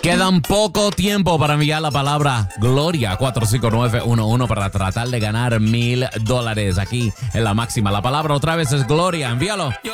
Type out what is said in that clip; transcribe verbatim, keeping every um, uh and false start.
Quedan poco tiempo para enviar la palabra Gloria cuatro cinco nueve uno uno para tratar de ganar mil dólares aquí en La Máxima. La palabra otra vez es Gloria. Envíalo.